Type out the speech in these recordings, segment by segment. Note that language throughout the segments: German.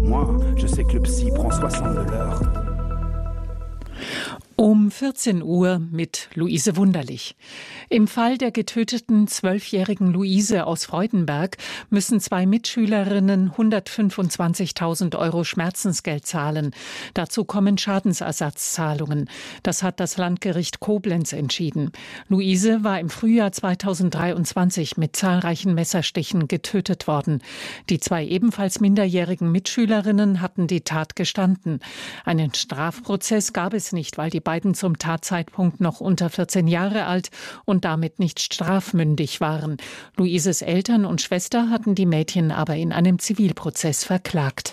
Moi, je sais que le psy prend 60 de l'heure. Um 14 Uhr mit Luise Wunderlich. Im Fall der getöteten 12-jährigen Luise aus Freudenberg müssen 2 Mitschülerinnen 125.000 € Schmerzensgeld zahlen. Dazu kommen Schadensersatzzahlungen. Das hat das Landgericht Koblenz entschieden. Luise war im Frühjahr 2023 mit zahlreichen Messerstichen getötet worden. Die 2 ebenfalls minderjährigen Mitschülerinnen hatten die Tat gestanden. Einen Strafprozess gab es nicht, weil die beiden zum Tatzeitpunkt noch unter 14 Jahre alt und damit nicht strafmündig waren. Luises Eltern und Schwester hatten die Mädchen aber in einem Zivilprozess verklagt.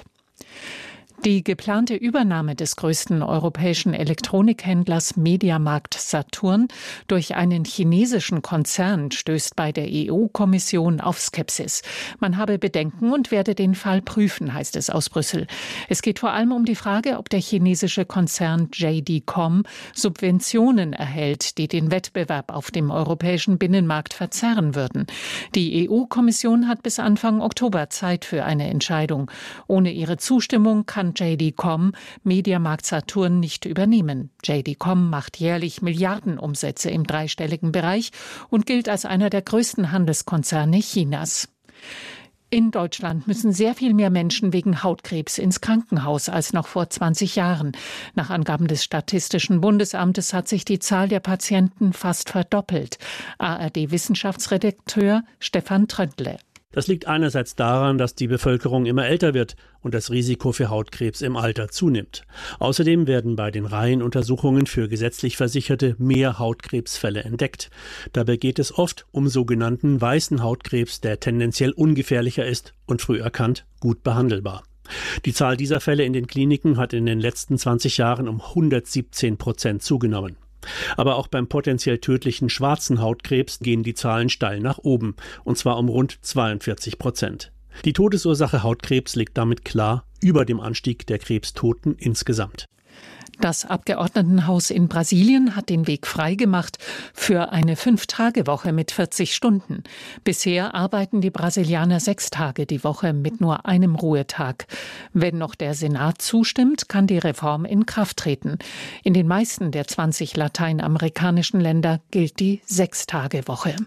Die geplante Übernahme des größten europäischen Elektronikhändlers Mediamarkt Saturn durch einen chinesischen Konzern stößt bei der EU-Kommission auf Skepsis. Man habe Bedenken und werde den Fall prüfen, heißt es aus Brüssel. Es geht vor allem um die Frage, ob der chinesische Konzern JD.com Subventionen erhält, die den Wettbewerb auf dem europäischen Binnenmarkt verzerren würden. Die EU-Kommission hat bis Anfang Oktober Zeit für eine Entscheidung. Ohne ihre Zustimmung kann JD.com Mediamarkt Saturn nicht übernehmen. JD.com macht jährlich Milliardenumsätze im dreistelligen Bereich und gilt als einer der größten Handelskonzerne Chinas. In Deutschland müssen sehr viel mehr Menschen wegen Hautkrebs ins Krankenhaus als noch vor 20 Jahren. Nach Angaben des Statistischen Bundesamtes hat sich die Zahl der Patienten fast verdoppelt. ARD-Wissenschaftsredakteur Stefan Tröndle. Das liegt einerseits daran, dass die Bevölkerung immer älter wird und das Risiko für Hautkrebs im Alter zunimmt. Außerdem werden bei den Reihenuntersuchungen für gesetzlich Versicherte mehr Hautkrebsfälle entdeckt. Dabei geht es oft um sogenannten weißen Hautkrebs, der tendenziell ungefährlicher ist und früh erkannt gut behandelbar. Die Zahl dieser Fälle in den Kliniken hat in den letzten 20 Jahren um 117% zugenommen. Aber auch beim potenziell tödlichen schwarzen Hautkrebs gehen die Zahlen steil nach oben, und zwar um rund 42%. Die Todesursache Hautkrebs liegt damit klar über dem Anstieg der Krebstoten insgesamt. Das Abgeordnetenhaus in Brasilien hat den Weg freigemacht für eine 5-Tage-Woche mit 40 Stunden. Bisher arbeiten die Brasilianer 6 Tage die Woche mit nur einem Ruhetag. Wenn noch der Senat zustimmt, kann die Reform in Kraft treten. In den meisten der 20 lateinamerikanischen Länder gilt die 6-Tage-Woche.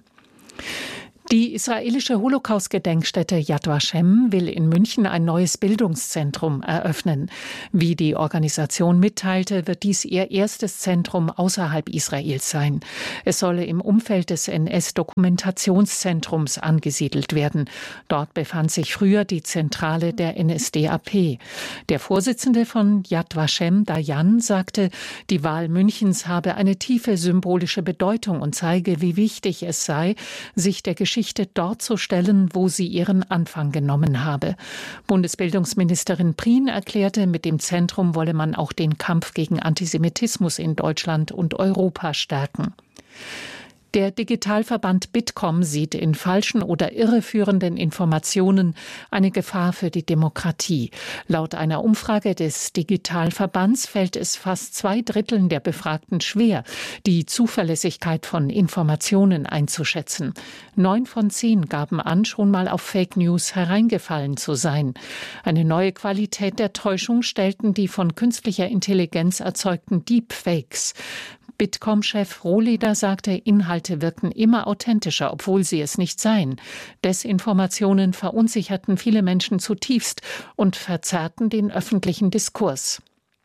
Die israelische Holocaust-Gedenkstätte Yad Vashem will in München ein neues Bildungszentrum eröffnen. Wie die Organisation mitteilte, wird dies ihr erstes Zentrum außerhalb Israels sein. Es solle im Umfeld des NS-Dokumentationszentrums angesiedelt werden. Dort befand sich früher die Zentrale der NSDAP. Der Vorsitzende von Yad Vashem, Dayan, sagte, die Wahl Münchens habe eine tiefe symbolische Bedeutung und zeige, wie wichtig es sei, sich der Geschichte dort zu stellen, wo sie ihren Anfang genommen habe. Bundesbildungsministerin Prien erklärte, mit dem Zentrum wolle man auch den Kampf gegen Antisemitismus in Deutschland und Europa stärken. Der Digitalverband Bitkom sieht in falschen oder irreführenden Informationen eine Gefahr für die Demokratie. Laut einer Umfrage des Digitalverbands fällt es fast 2/3 der Befragten schwer, die Zuverlässigkeit von Informationen einzuschätzen. 9 von 10 gaben an, schon mal auf Fake News hereingefallen zu sein. Eine neue Qualität der Täuschung stellten die von künstlicher Intelligenz erzeugten Deepfakes. Bitkom-Chef Rohleder sagte, Inhalte wirkten immer authentischer, obwohl sie es nicht seien. Desinformationen verunsicherten viele Menschen zutiefst und verzerrten den öffentlichen Diskurs.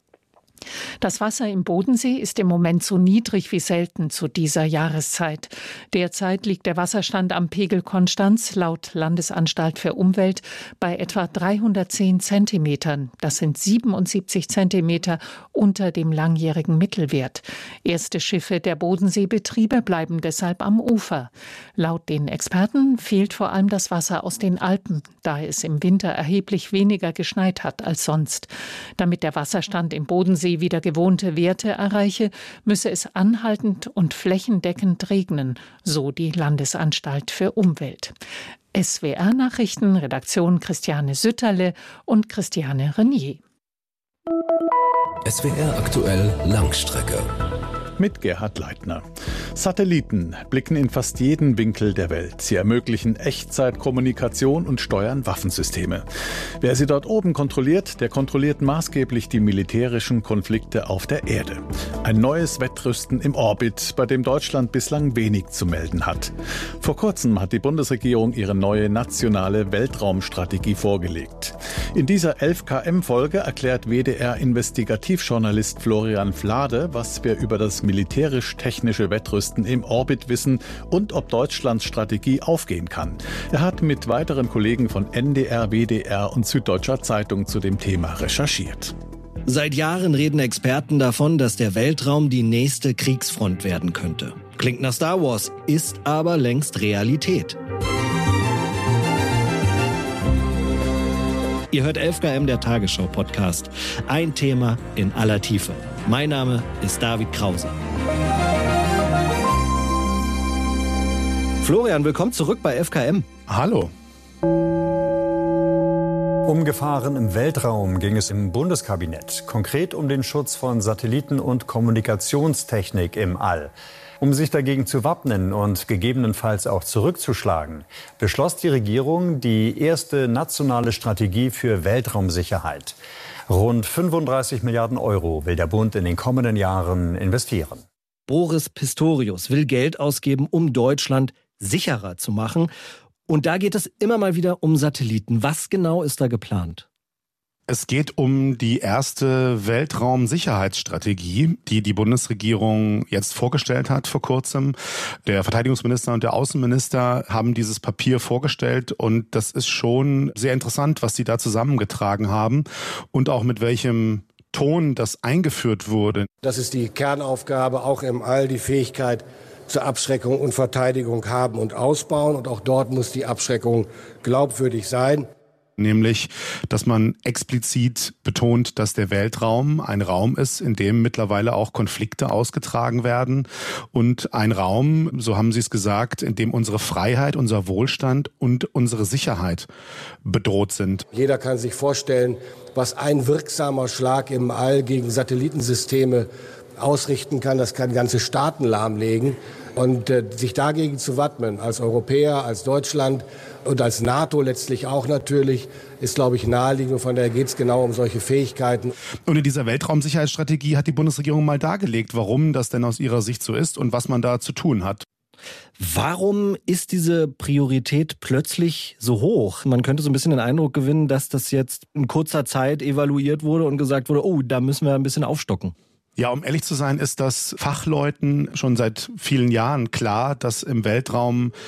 Das Wasser im Bodensee ist im Moment so niedrig wie selten zu dieser Jahreszeit. Derzeit liegt der Wasserstand am Pegel Konstanz laut Landesanstalt für Umwelt bei etwa 310 Zentimetern. Das sind 77 Zentimeter unter dem langjährigen Mittelwert. Erste Schiffe der Bodenseebetriebe bleiben deshalb am Ufer. Laut den Experten fehlt vor allem das Wasser aus den Alpen, da es im Winter erheblich weniger geschneit hat als sonst. Damit der Wasserstand im Bodensee wieder gewohnte Werte erreiche, müsse es anhaltend und flächendeckend regnen, so die Landesanstalt für Umwelt. SWR-Nachrichten, Redaktion Christiane Sütterle und Christiane Renier. SWR aktuell Langstrecke. Mit Gerhard Leitner. Satelliten blicken in fast jeden Winkel der Welt. Sie ermöglichen Echtzeitkommunikation und steuern Waffensysteme. Wer sie dort oben kontrolliert, der kontrolliert maßgeblich die militärischen Konflikte auf der Erde. Ein neues Wettrüsten im Orbit, bei dem Deutschland bislang wenig zu melden hat. Vor kurzem hat die Bundesregierung ihre neue nationale Weltraumstrategie vorgelegt. In dieser 11KM-Folge erklärt WDR-Investigativjournalist Florian Flade, was wir über das militärisch-technische Wettrüsten im Orbit wissen und ob Deutschlands Strategie aufgehen kann. Er hat mit weiteren Kollegen von NDR, WDR und Süddeutscher Zeitung zu dem Thema recherchiert. Seit Jahren reden Experten davon, dass der Weltraum die nächste Kriegsfront werden könnte. Klingt nach Star Wars, ist aber längst Realität. Ihr hört 11KM, der Tagesschau-Podcast. Ein Thema in aller Tiefe. Mein Name ist David Krause. Florian, willkommen zurück bei 11KM. Hallo. Um Gefahren im Weltraum ging es im Bundeskabinett. Konkret um den Schutz von Satelliten und Kommunikationstechnik im All. Um sich dagegen zu wappnen und gegebenenfalls auch zurückzuschlagen, beschloss die Regierung die erste nationale Strategie für Weltraumsicherheit. Rund 35 Milliarden Euro will der Bund in den kommenden Jahren investieren. Boris Pistorius will Geld ausgeben, um Deutschland sicherer zu machen. Und da geht es immer mal wieder um Satelliten. Was genau ist da geplant? Es geht um die erste Weltraumsicherheitsstrategie, die die Bundesregierung jetzt vorgestellt hat vor kurzem. Der Verteidigungsminister und der Außenminister haben dieses Papier vorgestellt und das ist schon sehr interessant, was sie da zusammengetragen haben und auch mit welchem Ton das eingeführt wurde. Das ist die Kernaufgabe, auch im All die Fähigkeit zur Abschreckung und Verteidigung haben und ausbauen. Und auch dort muss die Abschreckung glaubwürdig sein. Nämlich, dass man explizit betont, dass der Weltraum ein Raum ist, in dem mittlerweile auch Konflikte ausgetragen werden und ein Raum, so haben Sie es gesagt, in dem unsere Freiheit, unser Wohlstand und unsere Sicherheit bedroht sind. Jeder kann sich vorstellen, was ein wirksamer Schlag im All gegen Satellitensysteme ausrichten kann. Das kann ganze Staaten lahmlegen. Und sich dagegen zu wappnen, als Europäer, als Deutschland und als NATO letztlich auch natürlich, ist, glaube ich, naheliegend. Und von daher geht es genau um solche Fähigkeiten. Und in dieser Weltraumsicherheitsstrategie hat die Bundesregierung mal dargelegt, warum das denn aus ihrer Sicht so ist und was man da zu tun hat. Warum ist diese Priorität plötzlich so hoch? Man könnte so ein bisschen den Eindruck gewinnen, dass das jetzt in kurzer Zeit evaluiert wurde und gesagt wurde, oh, da müssen wir ein bisschen aufstocken. Ja, um ehrlich zu sein, ist das Fachleuten schon seit vielen Jahren klar, dass im Weltraum